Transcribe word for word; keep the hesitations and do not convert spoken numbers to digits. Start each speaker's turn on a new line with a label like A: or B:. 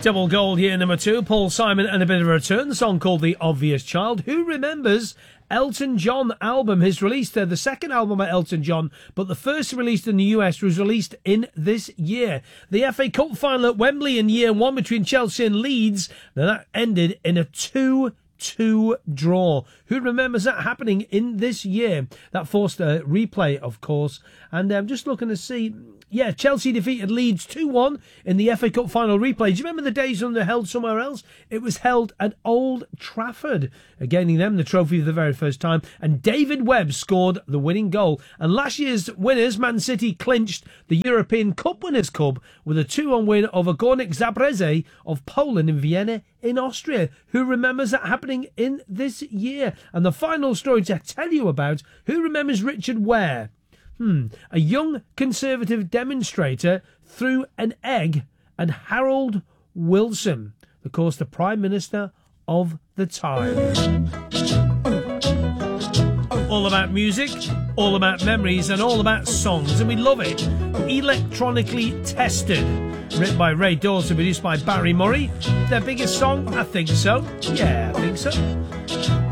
A: Double gold here, number two. Paul Simon and a bit of a return. The song called The Obvious Child. Who remembers Elton John album? His released uh, the second album by Elton John, but the first released in the U S was released in this year. The F A Cup final at Wembley in year one between Chelsea and Leeds. Now that ended in a two two draw. Who remembers that happening in this year? That forced a replay, of course. And I'm um, just looking to see. Yeah, Chelsea defeated Leeds two one in the F A Cup final replay. Do you remember the days when they're held somewhere else? It was held at Old Trafford, gaining them the trophy for the very first time. And David Webb scored the winning goal. And last year's winners, Man City, clinched the European Cup Winners' Cup with a two one win over Górnik Zabrze of Poland in Vienna in Austria. Who remembers that happening in this year? And the final story to tell you about, who remembers Richard Ware? Hmm. A young Conservative demonstrator threw an egg at Harold Wilson, of course, the Prime Minister of the time. All about music, all about memories, and all about songs, and we love it. Electronically Tested, written by Ray Dawson, produced by Barry Murray. Their biggest song? I think so. Yeah, I think so.